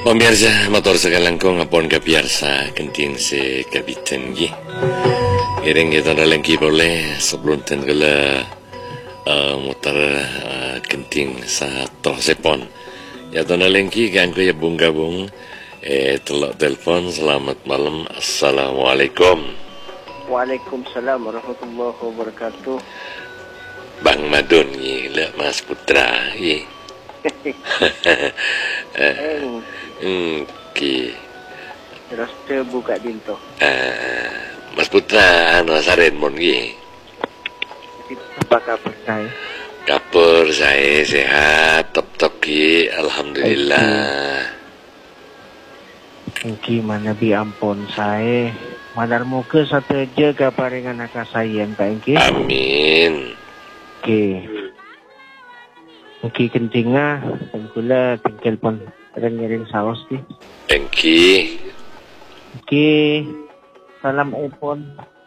Pemirsa motor segalangkong ngapon kapiarsa kenting se kabitan gi. Iring kita lagi boleh sebelum tenggala motor kenting sa tersepon. Ya tona lengki ganggu ya gabung telok telepon. Selamat malam. Assalamualaikum. Waalaikumsalam warahmatullahi wabarakatuh. Bang Madun gila Mas Putra ye. Terus dia buka pintu. Mas Putra anu saren mon gi. Apa kabar saya? Kabar saya sehat, top ki, alhamdulillah. Gimana bi ampun saya? Madar muka satu aja kaparingan anak saya yang tak ingin. Amin. Oke kentingah, tengkula tinggal pun ring saus di. Thank you. Oke, salam iPhone.